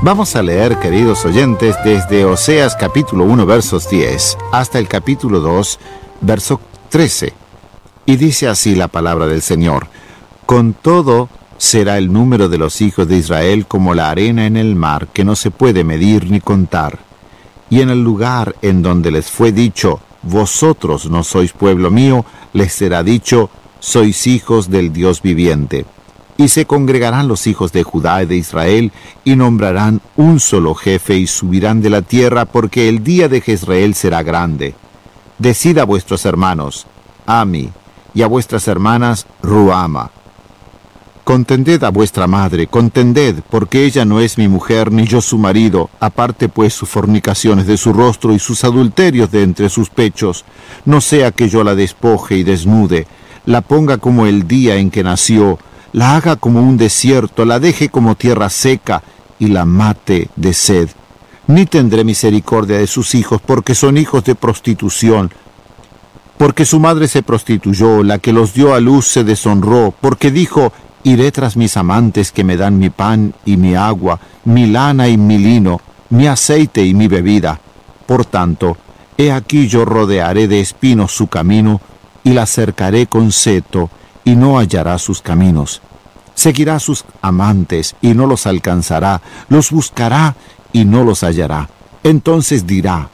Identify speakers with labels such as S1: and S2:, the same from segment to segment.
S1: Vamos a leer, queridos oyentes, desde Oseas capítulo 1, versos 10, hasta el capítulo 2, verso 13. Y dice así la palabra del Señor: Con todo será el número de los hijos de Israel como la arena en el mar, que no se puede medir ni contar. Y en el lugar en donde les fue dicho, vosotros no sois pueblo mío, les será dicho, sois hijos del Dios viviente. Y se congregarán los hijos de Judá y de Israel, y nombrarán un solo jefe, y subirán de la tierra, porque el día de Jezreel será grande. Decid a vuestros hermanos, Ami, y a vuestras hermanas, Ruama. Contended a vuestra madre, contended, porque ella no es mi mujer, ni yo su marido, aparte pues sus fornicaciones de su rostro y sus adulterios de entre sus pechos, no sea que yo la despoje y desnude, la ponga como el día en que nació, la haga como un desierto, la deje como tierra seca, y la mate de sed. Ni tendré misericordia de sus hijos, porque son hijos de prostitución. Porque su madre se prostituyó, la que los dio a luz se deshonró, porque dijo, iré tras mis amantes que me dan mi pan y mi agua, mi lana y mi lino, mi aceite y mi bebida. Por tanto, he aquí yo rodearé de espinos su camino, y la cercaré con seto, y no hallará sus caminos. Seguirá sus amantes, y no los alcanzará, los buscará, y no los hallará. Entonces dirá,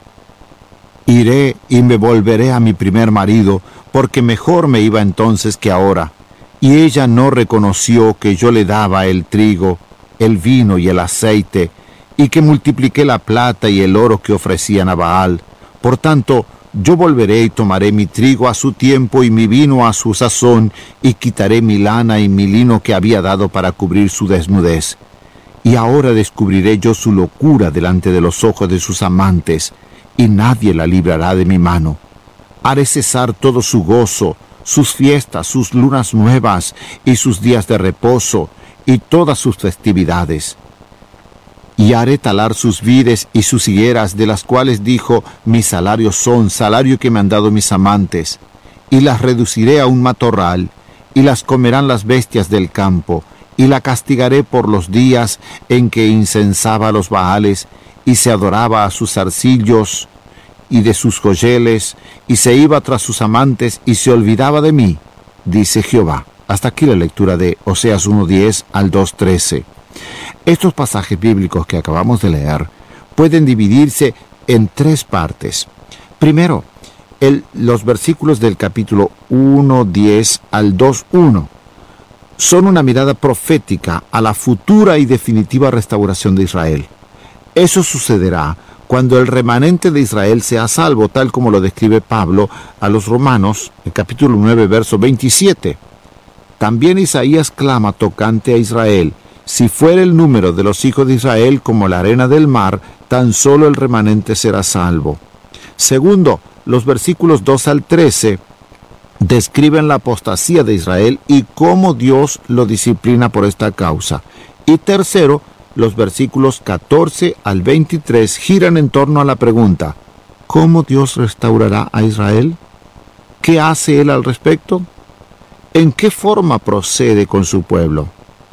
S1: iré y me volveré a mi primer marido, porque mejor me iba entonces que ahora. Y ella no reconoció que yo le daba el trigo, el vino y el aceite, y que multipliqué la plata y el oro que ofrecían a Baal. Por tanto, yo volveré y tomaré mi trigo a su tiempo y mi vino a su sazón, y quitaré mi lana y mi lino que había dado para cubrir su desnudez. Y ahora descubriré yo su locura delante de los ojos de sus amantes, y nadie la librará de mi mano. Haré cesar todo su gozo, sus fiestas, sus lunas nuevas, y sus días de reposo, y todas sus festividades. Y haré talar sus vides y sus higueras, de las cuales dijo, mi salario son, salario que me han dado mis amantes. Y las reduciré a un matorral, y las comerán las bestias del campo, y la castigaré por los días en que incensaba a los Baales, y se adoraba a sus zarcillos y de sus joyeles, y se iba tras sus amantes, y se olvidaba de mí, dice Jehová. Hasta aquí la lectura de Oseas 1:10 al 2:13. Estos pasajes bíblicos que acabamos de leer pueden dividirse en tres partes. Primero, los versículos del capítulo 1:10 al 2:1 son una mirada profética a la futura y definitiva restauración de Israel. Eso sucederá cuando el remanente de Israel sea salvo, tal como lo describe Pablo a los Romanos, en capítulo 9, verso 27. También Isaías clama tocante a Israel: si fuera el número de los hijos de Israel como la arena del mar, tan solo el remanente será salvo. Segundo, los versículos 2 al 13 describen la apostasía de Israel y cómo Dios lo disciplina por esta causa. Y tercero, los versículos 14 al 23 giran en torno a la pregunta: ¿cómo Dios restaurará a Israel? ¿Qué hace Él al respecto? ¿En qué forma procede con su pueblo?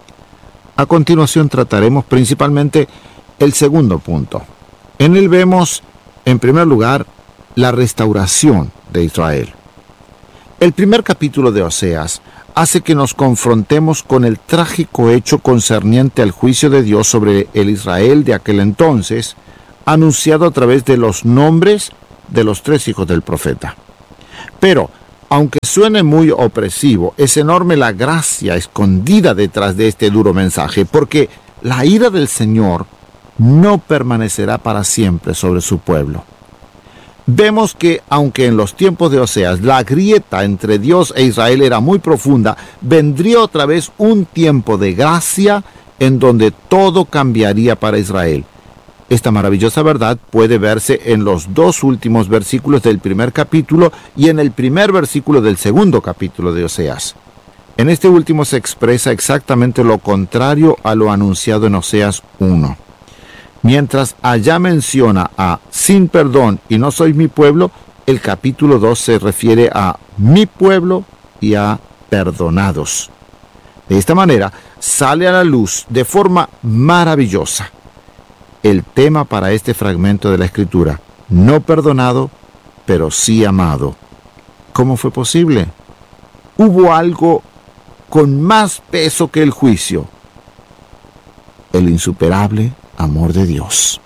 S1: A continuación trataremos principalmente el segundo punto. En él vemos, en primer lugar, la restauración de Israel. El primer capítulo de Oseas hace que nos confrontemos con el trágico hecho concerniente al juicio de Dios sobre el Israel de aquel entonces, anunciado a través de los nombres de los tres hijos del profeta. Pero, aunque suene muy opresivo, es enorme la gracia escondida detrás de este duro mensaje, porque la ira del Señor no permanecerá para siempre sobre su pueblo. Vemos que, aunque en los tiempos de Oseas la grieta entre Dios e Israel era muy profunda, vendría otra vez un tiempo de gracia en donde todo cambiaría para Israel. Esta maravillosa verdad puede verse en los dos últimos versículos del primer capítulo y en el primer versículo del segundo capítulo de Oseas. En este último se expresa exactamente lo contrario a lo anunciado en Oseas 1. Mientras allá menciona a sin perdón y no soy mi pueblo, el capítulo 2 se refiere a mi pueblo y a perdonados. De esta manera sale a la luz de forma maravillosa el tema para este fragmento de la Escritura. No perdonado, pero sí amado. ¿Cómo fue posible? Hubo algo con más peso que el juicio: el insuperable amor de Dios.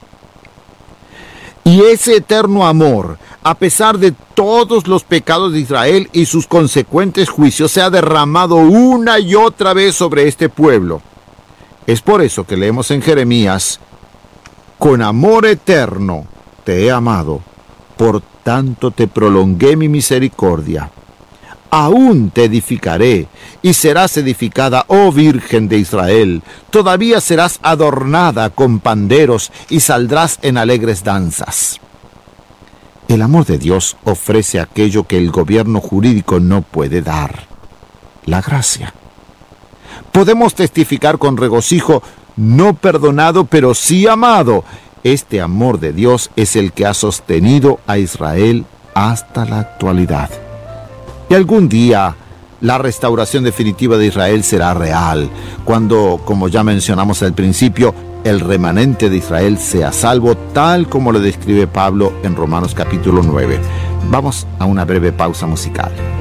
S1: Y ese eterno amor, a pesar de todos los pecados de Israel y sus consecuentes juicios, se ha derramado una y otra vez sobre este pueblo. Es por eso que leemos en Jeremías: con amor eterno te he amado, por tanto te prolongué mi misericordia. Aún te edificaré, y serás edificada, oh Virgen de Israel. Todavía serás adornada con panderos, y saldrás en alegres danzas. El amor de Dios ofrece aquello que el gobierno jurídico no puede dar: la gracia. Podemos testificar con regocijo: no perdonado, pero sí amado. Este amor de Dios es el que ha sostenido a Israel hasta la actualidad. Y algún día la restauración definitiva de Israel será real, cuando, como ya mencionamos al principio, el remanente de Israel sea salvo, tal como lo describe Pablo en Romanos capítulo 9. Vamos a una breve pausa musical.